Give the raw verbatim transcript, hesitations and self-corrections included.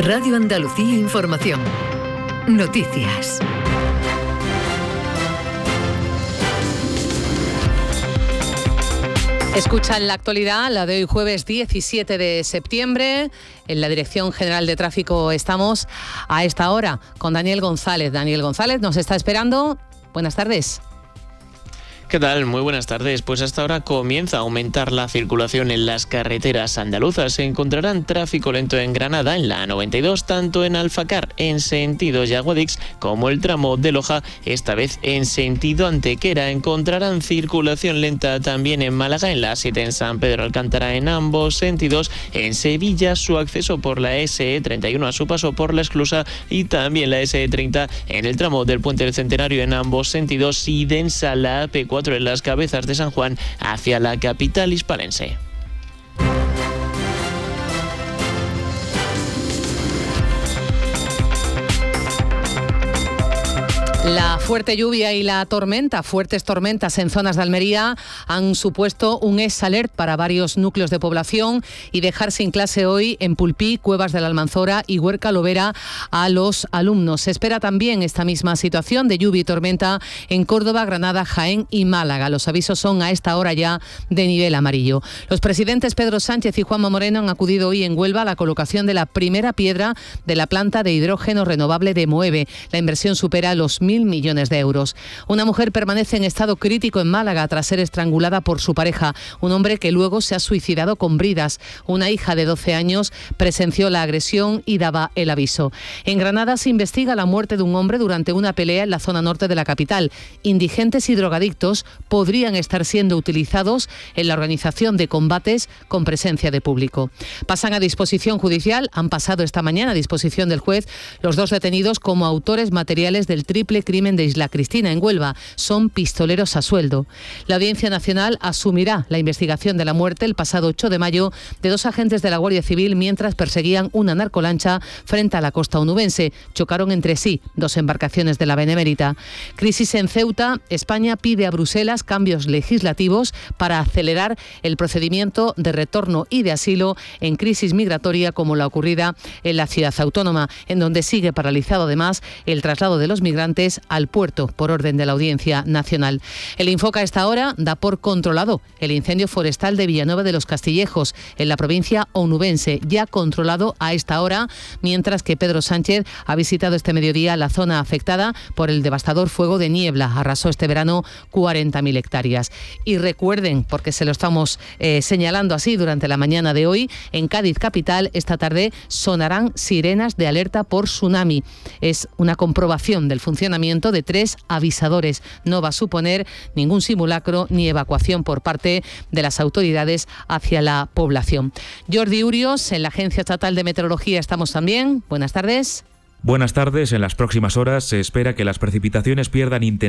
Radio Andalucía Información. Noticias. Escuchan la actualidad, la de hoy jueves diecisiete de septiembre. En la Dirección General de Tráfico estamos a esta hora con Daniel González. Daniel González nos está esperando. Buenas tardes. ¿Qué tal? Muy buenas tardes. Pues hasta ahora comienza a aumentar la circulación en las carreteras andaluzas. Se encontrarán tráfico lento en Granada, en la A noventa y dos, tanto en Alfacar, en sentido Yaguadix, como el tramo de Loja, esta vez en sentido Antequera. Encontrarán circulación lenta también en Málaga, en la A siete en San Pedro Alcántara, en ambos sentidos. En Sevilla, su acceso por la ese treinta y uno a su paso por la Esclusa, y también la ese treinta en el tramo del Puente del Centenario en ambos sentidos, y densa la A P cuatro en las Cabezas de San Juan hacia la capital hispalense. La fuerte lluvia y la tormenta, fuertes tormentas en zonas de Almería, han supuesto un es alert para varios núcleos de población y dejar sin clase hoy en Pulpí, Cuevas de la Almanzora y Huerca Lovera a los alumnos. Se espera también esta misma situación de lluvia y tormenta en Córdoba, Granada, Jaén y Málaga. Los avisos son a esta hora ya de nivel amarillo. Los presidentes Pedro Sánchez y Juanma Moreno han acudido hoy en Huelva a la colocación de la primera piedra de la planta de hidrógeno renovable de Moeve. La inversión supera los mil millones de euros. Una mujer permanece en estado crítico en Málaga tras ser estrangulada por su pareja, un hombre que luego se ha suicidado con bridas. Una hija de doce años presenció la agresión y daba el aviso. En Granada se investiga la muerte de un hombre durante una pelea en la zona norte de la capital. Indigentes y drogadictos podrían estar siendo utilizados en la organización de combates con presencia de público. Pasan a disposición judicial, han pasado esta mañana a disposición del juez los dos detenidos como autores materiales del triple crimen de Isla Cristina en Huelva. Son pistoleros a sueldo. La Audiencia Nacional asumirá la investigación de la muerte el pasado ocho de mayo de dos agentes de la Guardia Civil mientras perseguían una narcolancha frente a la costa onubense. Chocaron entre sí dos embarcaciones de la Benemérita. Crisis en Ceuta. España pide a Bruselas cambios legislativos para acelerar el procedimiento de retorno y de asilo en crisis migratoria como la ocurrida en la ciudad autónoma, en donde sigue paralizado además el traslado de los migrantes al puerto por orden de la Audiencia Nacional. El Infoca a esta hora da por controlado el incendio forestal de Villanueva de los Castillejos en la provincia onubense, ya controlado a esta hora, mientras que Pedro Sánchez ha visitado este mediodía la zona afectada por el devastador fuego de niebla. Arrasó este verano cuarenta mil hectáreas. Y recuerden, porque se lo estamos eh, señalando así durante la mañana de hoy, en Cádiz capital esta tarde sonarán sirenas de alerta por tsunami. Es una comprobación del funcionamiento de tres avisadores. No va a suponer ningún simulacro ni evacuación por parte de las autoridades hacia la población. Jordi Urios, en la Agencia Estatal de Meteorología estamos también. Buenas tardes. Buenas tardes. En las próximas horas se espera que las precipitaciones pierdan intensidad